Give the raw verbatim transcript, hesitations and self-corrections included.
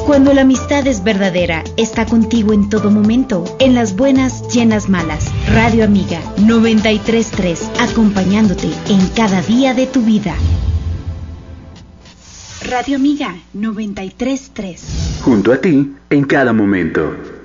Cuando la amistad es verdadera, está contigo en todo momento, en las buenas y en las malas. Radio Amiga noventa y tres punto tres, acompañándote en cada día de tu vida. Radio Amiga noventa y tres punto tres. Junto a ti en cada momento.